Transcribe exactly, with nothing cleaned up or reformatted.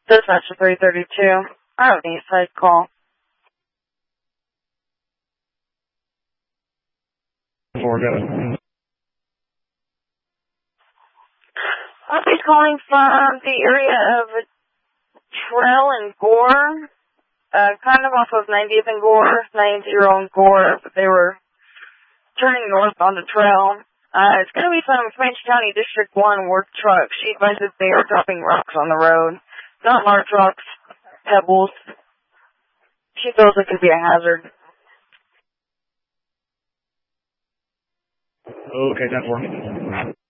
Dispatcher three thirty-two. I have an east side call. Four, go. I'll be calling from the area of Trail and Gore, uh, kind of off of ninetieth and Gore, ninety and Gore, but they were turning north on the trail. Uh, it's going to be from French County District one work truck. She advises they are dropping rocks on the road. Not large rocks, pebbles. She feels it could be a hazard. Okay, that's one.